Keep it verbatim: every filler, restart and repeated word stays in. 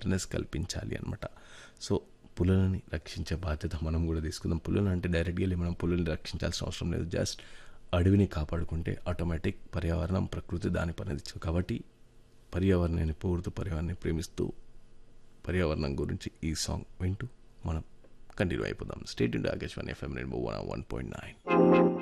Awareness కల్పించాలి అనమాట. So పులులని రక్షించే బాధ్యత మనం కూడా తీసుకుందాం. పులులు అంటే డైరెక్ట్గా వెళ్ళి మనం పులుల్ని రక్షించాల్సిన అవసరం లేదు. జస్ట్ అడవిని కాపాడుకుంటే ఆటోమేటిక్ పర్యావరణం ప్రకృతి దాని పని. కాబట్టి పర్యావరణాన్ని పోగొడుతూ పర్యావరణాన్ని ప్రేమిస్తూ పర్యావరణం గురించి ఈ సాంగ్ వింటూ మనం కంటిన్యూ అయిపోదాం. State into Akashvani FM rainbow one point nine.